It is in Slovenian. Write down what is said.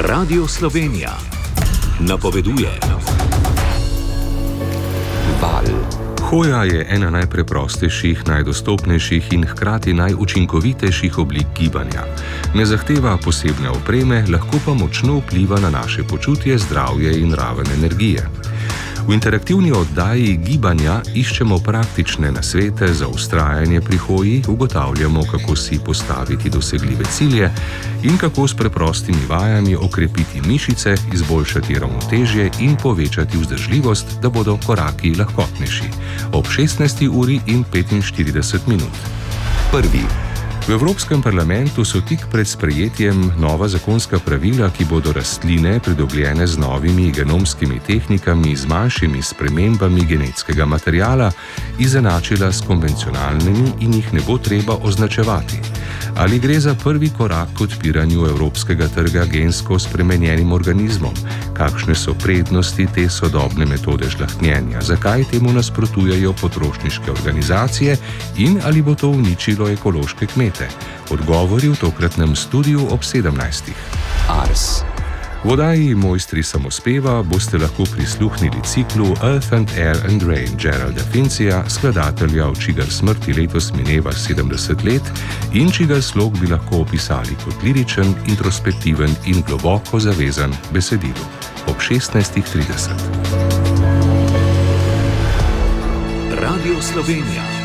Radio Slovenija napoveduje. Val. Hoja je ena najpreprostejših, najdostopnejših in hkrati najučinkovitejših oblik gibanja. Ne zahteva posebne opreme, lahko pa močno vpliva na naše počutje, zdravje in raven energije. V interaktivni oddaji Gibanja iščemo praktične nasvete za vztrajanje pri hoji, ugotavljamo, kako si postaviti dosegljive cilje in kako s preprostimi vajami okrepiti mišice, izboljšati ravnotežje in povečati vzdržljivost, da bodo koraki lahkotnejši. Ob 16:45. Prvi. V Evropskem parlamentu so tik pred sprejetjem nova zakonska pravila, ki bodo rastline, pridobljene z novimi genomskimi tehnikami, z manjšimi spremembami genetskega materiala, izenačila s konvencionalnimi in jih ne bo treba označevati. Ali gre za prvi korak k odpiranju evropskega trga gensko spremenjenim organizmom? Kakšne so prednosti te sodobne metode žlahtnjenja? Zakaj temu nasprotujejo potrošniške organizacije in ali bo to uničilo ekološke kmete? Odgovori v tokratnem studiu ob 17. Ars. V oddaji Mojstri samospeva boste lahko prisluhnili ciklu Earth and Air and Rain Geralda Fincija, skladatelja, v čigar smrti letos mineva 70 let in čigar slog bi lahko opisali kot liričen, introspektiven in globoko zavezan besedilu. Ob 16:30. Radio Slovenija.